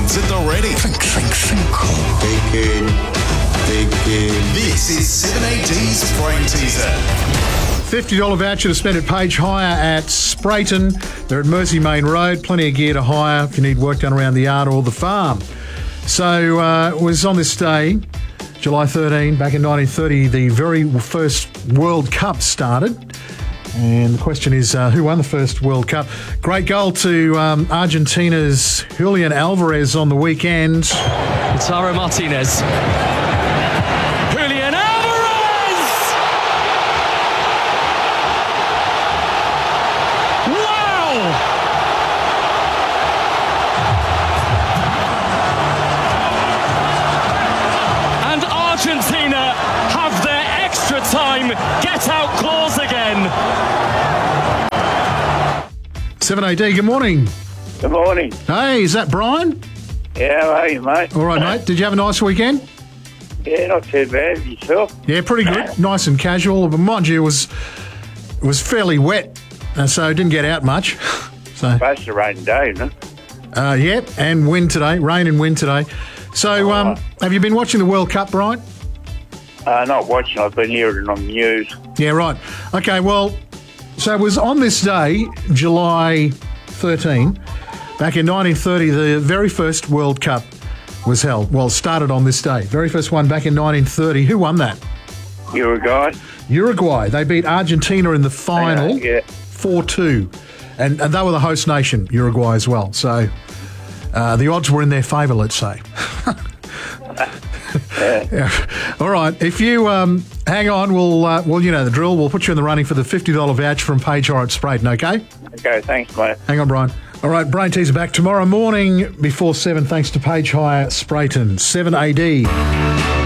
Sprayton's at the ready. This is 7AD's Brain Teaser. $50 voucher to spend at Page Hire at Sprayton. They're at Mersey Main Road. Plenty of gear to hire if you need work done around the yard or the farm. So it was on this day, July 13, back in 1930, the very first World Cup started. And the question is, who won the first World Cup? Great goal to Argentina's Julian Alvarez on the weekend. Lautaro Martinez. Julian Alvarez! Wow! And Argentina have their extra time get-out clause again. 7AD, good morning. Good morning. Hey, is that Brian? Yeah, how are you, mate? All right, mate. Did you have a nice weekend? Yeah, not too bad. Yourself? Yeah, pretty good. Nice and casual. But mind you, it was fairly wet, so it didn't get out much. So Supposed to rain today, isn't it? yeah, and wind today. Rain and wind today. So have you been watching the World Cup, Brian? Not watching. I've been hearing it on the news. Yeah, right. Okay, well, so it was on this day, July 13, back in 1930, the very first World Cup was held. Well, started on this day. Very first one back in 1930. Who won that? Uruguay. Uruguay. They beat Argentina in the final, Yeah. 4-2. And they were the host nation, Uruguay as well. So the odds were in their favour, let's say. Yeah. All right. If you hang on, we'll you know the drill. We'll put you in the running for the $50 voucher from Page Hire at Sprayton, okay? Okay, thanks, mate. Hang on, Brian. All right, Brain Teaser back tomorrow morning before 7, thanks to Page Hire Sprayton. 7AD.